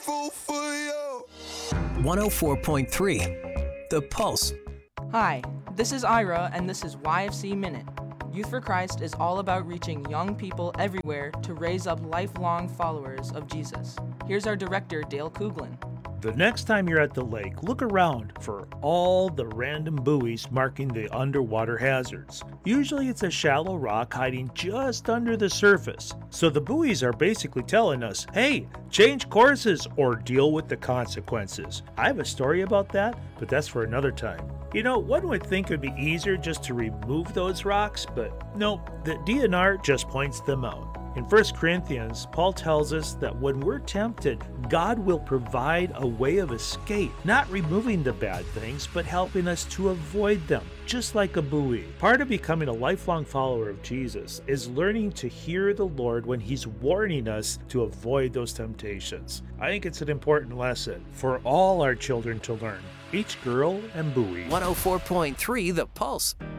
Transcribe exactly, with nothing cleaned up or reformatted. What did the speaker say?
Fool for you. one oh four point three The Pulse. Hi, this is Ira, and this is Y F C Minute. Youth for Christ is all about reaching young people everywhere to raise up lifelong followers of Jesus. Here's our director, Dale Cooglin. The next time you're at the lake, look around for all the random buoys marking the underwater hazards. Usually it's a shallow rock hiding just under the surface. So the buoys are basically telling us, hey, change courses or deal with the consequences. I have a story about that, but that's for another time. You know, one would think it would be easier just to remove those rocks, but no, the D N R just points them out. In First Corinthians, Paul tells us that when we're tempted, God will provide a way of escape, not removing the bad things, but helping us to avoid them, just like a buoy. Part of becoming a lifelong follower of Jesus is learning to hear the Lord when He's warning us to avoid those temptations. I think it's an important lesson for all our children to learn, each girl and buoy. one oh four point three The Pulse.